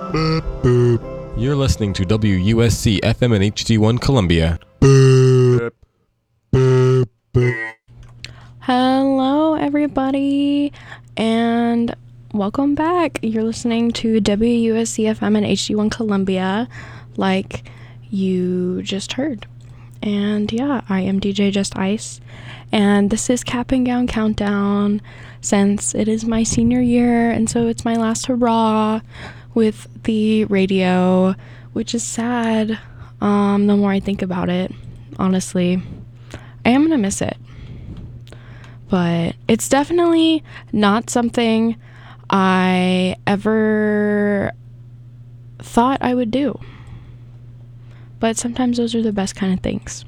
You're listening to WUSC FM and HD1 Columbia. Hello, everybody, and welcome back. You're listening to WUSC FM and HD1 Columbia, like you just heard. And yeah, I am DJ Just Ice, and this is Cap and Gown Countdown, since it is my senior year, and so it's my last hurrah with the radio, which is sad. The more I think about it, honestly, I am gonna miss it. But it's definitely not something I ever thought I would do. But sometimes those are the best kind of things.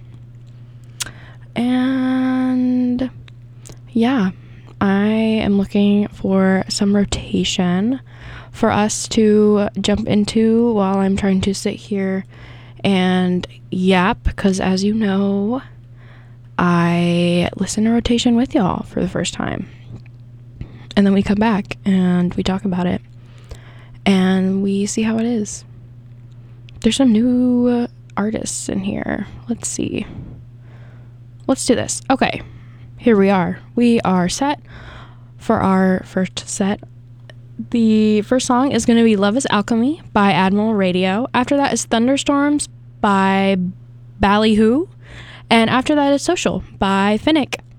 And yeah, I am looking for some rotation for us to jump into while I'm trying to sit here and yap, because as you know, I listen to rotation with y'all for the first time. And then we come back and we talk about it and we see how it is. There's some new artists in here. Let's see. Let's do this. Okay, here we are. We are set for our first set. The first song is going to be Love is Alchemy by Admiral Radio. After that is Thunderstorms by Ballyhoo. And after that is Social by Finnick.